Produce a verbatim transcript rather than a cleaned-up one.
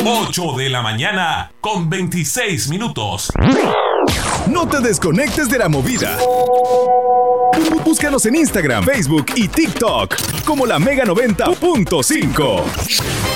ocho de la mañana con veintiséis minutos. No te desconectes de la movida. Búscanos en Instagram, Facebook y TikTok como La Mega noventa punto cinco.